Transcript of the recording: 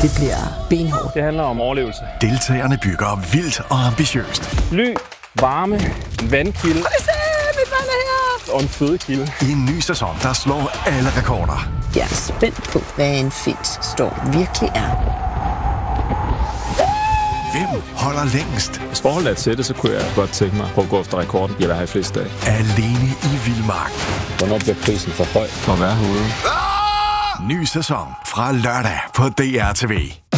Det bliver benhårdt. Det handler om overlevelse. Deltagerne bygger vildt og ambitiøst. Ly, varme, vandkilde. Mit vand er her! Og en fødekilde. I en ny sæson, der slår alle rekorder. Jeg er spændt på, hvad en fedtstorm virkelig er. Hvem holder længst? Hvis forholdet er til det, så kunne jeg godt tænke mig at gå efter rekorden. Jeg vil have flest dage. Alene i vildmark. Hvornår bliver prisen for høj for at være herude? Ny sæson fra lørdag på DR TV.